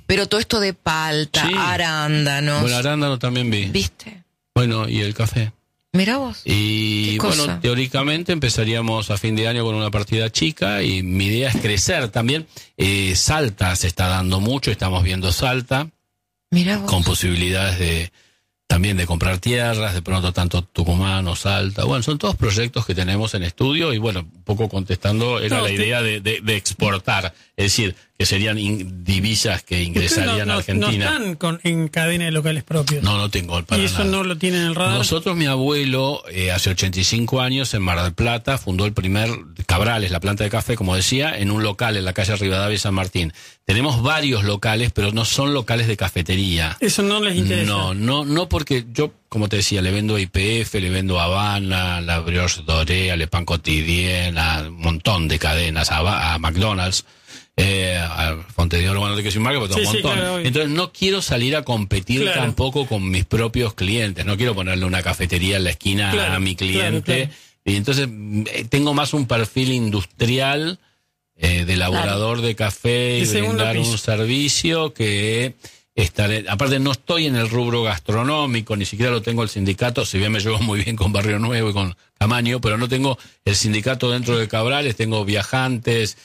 Pero todo esto de palta, arándanos. Bueno, arándano también vi. ¿Viste? Bueno, y el café. Mirá vos. Y bueno, teóricamente empezaríamos a fin de año con una partida chica y mi idea es crecer también. Salta se está dando mucho, estamos viendo Salta. Mirá vos. Con posibilidades también de comprar tierras, de pronto tanto Tucumán o Salta. Bueno, son todos proyectos que tenemos en estudio y bueno, un poco contestando, era la idea de exportar, es decir, que serían divisas que ingresarían a Argentina. ¿No están en cadena de locales propios? No tengo para ¿Y eso nada. no lo tienen en el radar? Nosotros, mi abuelo, hace 85 años en Mar del Plata, fundó el primer Cabrales, la planta de café, como decía, en un local en la calle Rivadavia y San Martín. Tenemos varios locales, pero no son locales de cafetería. ¿Eso no les interesa? No, porque yo, como te decía, le vendo a YPF, le vendo a Habana, la Brioche Dorée, a Le Pain Quotidien, a un montón de cadenas, a McDonald's. Al Fonte de Oro, bueno, no te quiero decir marca, pero tengo un montón. Claro, entonces no quiero salir a competir tampoco con mis propios clientes, no quiero ponerle una cafetería en la esquina a mi cliente, y entonces tengo más un perfil industrial de elaborador de café y brindar un servicio que aparte no estoy en el rubro gastronómico, ni siquiera lo tengo el sindicato, si bien me llevo muy bien con Barrio Nuevo y con Camaño, pero no tengo el sindicato dentro de Cabrales, tengo viajantes,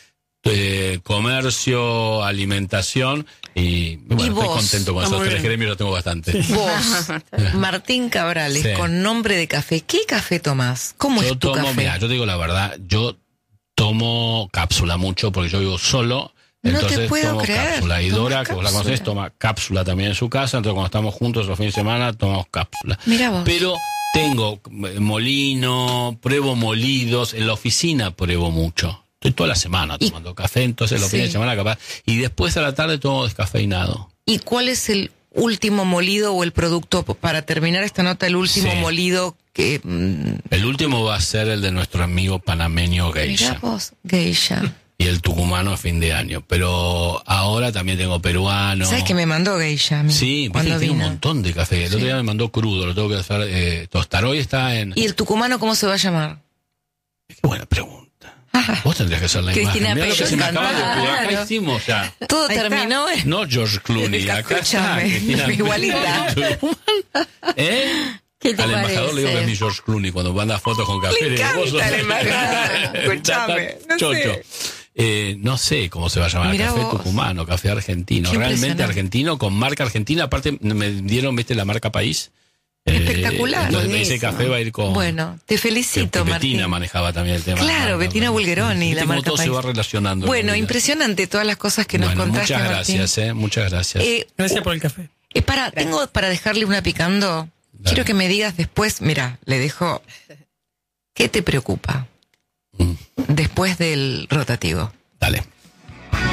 comercio, alimentación y bueno, estoy contento con esos tres gremios, lo tengo bastante. Vos, Martín Cabrales, con nombre de café, ¿qué café tomás? ¿Cómo es tu café? Mira, yo te digo la verdad, yo tomo cápsula mucho porque yo vivo solo. Entonces no te puedo tomo creer. Cápsula. Y Dora, que vos la conocés, toma cápsula también en su casa. Entonces cuando estamos juntos los fines de semana, tomamos cápsula. Mira vos. Pero tengo molino, pruebo molidos. En la oficina pruebo mucho. Estoy toda la semana tomando café, entonces los fines de semana capaz. Y después a la tarde tomo descafeinado. ¿Y cuál es el último molido o el producto, para terminar esta nota, el último molido que... El último va a ser el de nuestro amigo panameño Geisha. Mirá vos, Geisha. Y el tucumano a fin de año. Pero ahora también tengo peruano. ¿Sabes que me mandó Geisha a mí? Sí, cuando tiene un montón de café. El otro día me mandó crudo, lo tengo que hacer tostar. Hoy está en... ¿Y el tucumano cómo se va a llamar? Qué buena pregunta. Vos tendrías que hacer la Cristina imagen. Mirá lo que se me acaba de ocurrir. Acá Claro. hicimos ya. Todo terminó en... No George Clooney. Acá está. Cristina. Igualita. ¿Qué te Al embajador le digo que es mi parece? George Clooney cuando manda fotos con café. Le encanta el embajador. Escuchame, no Chocho. sé. No sé cómo se va a llamar. Mirá Café vos. tucumano, café argentino. Qué Realmente impresionante. argentino, con marca argentina. Aparte me dieron, viste, la marca país. Espectacular. Entonces Buenísimo. ese café va a ir con... Bueno, te felicito, que Martín. Bettina manejaba también el tema. Claro, Bettina Bulgeroni, la marca todo se país. va relacionando. Bueno, impresionante todas las cosas que nos contaste, muchas Martín. gracias, muchas gracias. Gracias por el café. Tengo para dejarle una picando. Dale. Quiero que me digas después, mira, le dejo. ¿Qué te preocupa después del rotativo? Dale.